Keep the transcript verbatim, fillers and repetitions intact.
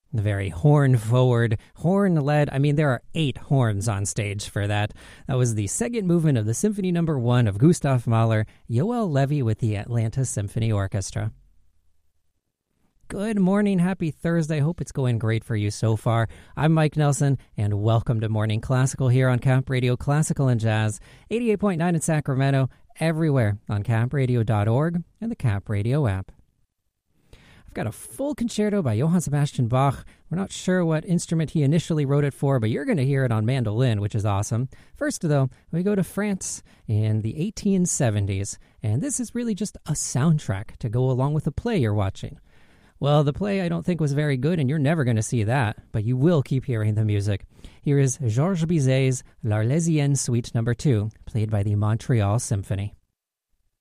The very horn-forward, horn-led. I mean, there are eight horns on stage for that. That was the second movement of the Symphony Number One of Gustav Mahler, Joel Levy with the Atlanta Symphony Orchestra. Good morning, happy Thursday. Hope it's going great for you so far. I'm Mike Nelson, and welcome to Morning Classical here on Cap Radio Classical and Jazz, eighty-eight point nine in Sacramento, everywhere on cap radio dot org and the Cap Radio app. I've got a full concerto by Johann Sebastian Bach. We're not sure what instrument he initially wrote it for, but you're going to hear it on mandolin, which is awesome. First, though, we go to France in the eighteen seventies, and this is really just a soundtrack to go along with the play you're watching. Well, the play I don't think was very good, and you're never going to see that, but you will keep hearing the music. Here is Georges Bizet's L'Arlésienne Suite Number two, played by the Montreal Symphony.